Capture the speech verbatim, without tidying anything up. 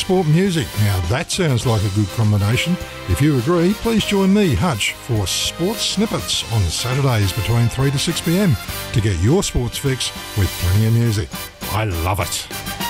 sport music. Now that sounds like a good combination. If you agree, please join me, Hutch, for Sports Snippets on Saturdays between three to six p m to get your sports fix with plenty of music. I love it.